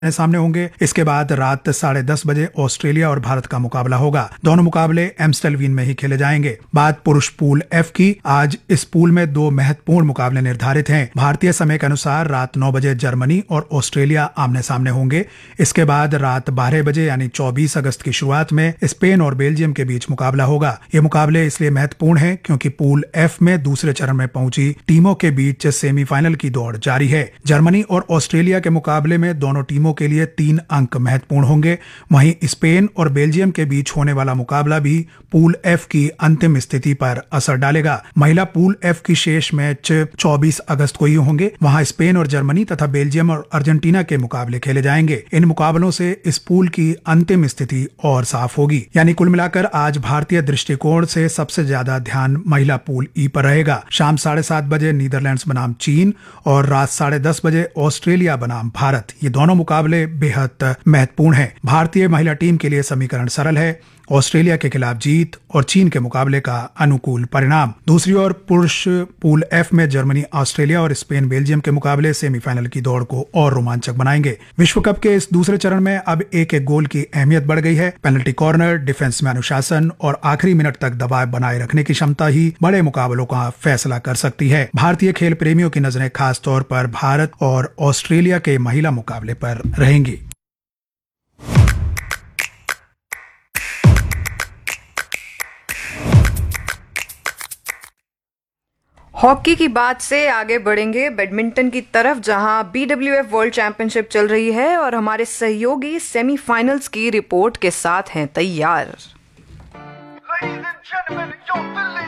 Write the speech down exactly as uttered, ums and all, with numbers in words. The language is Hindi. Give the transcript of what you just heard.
सामने होंगे। इसके बाद रात साढ़े दस बजे ऑस्ट्रेलिया और भारत का मुकाबला होगा। दोनों मुकाबले एम्स्टेलवीन में ही खेले जाएंगे। बात पुरुष पूल एफ की। आज इस पूल में दो महत्वपूर्ण मुकाबले निर्धारित हैं। भारतीय समय के अनुसार रात नौ बजे जर्मनी और ऑस्ट्रेलिया आमने सामने होंगे। इसके बाद रात बारह बजे यानी चौबीस अगस्त की शुरुआत में स्पेन और बेल्जियम के बीच मुकाबला होगा। ये मुकाबले इसलिए महत्वपूर्ण हैं क्योंकि पूल एफ में दूसरे चरण में पहुंची टीमों के बीच सेमीफाइनल की दौड़ जारी है। जर्मनी और ऑस्ट्रेलिया के मुकाबले में दोनों टीमों के लिए तीन अंक महत्वपूर्ण होंगे। वहीं स्पेन और बेल्जियम के बीच होने वाला मुकाबला भी पूल एफ की अंतिम स्थिति पर असर डालेगा। महिला पूल एफ की शेष मैच चौबीस अगस्त को ही होंगे। वहां स्पेन और जर्मनी तथा बेल्जियम और अर्जेंटीना के मुकाबले खेले जाएंगे। इन मुकाबलों से इस पूल की अंतिम स्थिति और साफ होगी। यानी कुल मिलाकर आज भारतीय दृष्टिकोण से सबसे ज्यादा ध्यान महिला पूल ई पर रहेगा। शाम साढ़े सात बजे नीदरलैंड्स बनाम चीन और रात साढ़े दस बजे ऑस्ट्रेलिया बनाम भारत। ये दोनों मुकाबले बेहद महत्वपूर्ण है। भारतीय महिला टीम के लिए समीकरण सरल है, ऑस्ट्रेलिया के खिलाफ जीत और चीन के मुकाबले का अनुकूल परिणाम। दूसरी ओर पुरुष पूल एफ में जर्मनी, ऑस्ट्रेलिया और स्पेन बेल्जियम के मुकाबले सेमीफाइनल की दौड़ को और रोमांचक बनाएंगे। विश्व कप के इस दूसरे चरण में अब एक एक गोल की अहमियत बढ़ गई है। पेनल्टी कॉर्नर, डिफेंस में अनुशासन और आखिरी मिनट तक दबाव बनाए रखने की क्षमता ही बड़े मुकाबलों का फैसला कर सकती है। भारतीय खेल प्रेमियों की नजरें खास तौर पर भारत और ऑस्ट्रेलिया के महिला मुकाबले पर रहेंगी। हॉकी की बात से आगे बढ़ेंगे बैडमिंटन की तरफ, जहां B W F world championship चल रही है और हमारे सहयोगी सेमीफाइनल्स की रिपोर्ट के साथ हैं तैयार।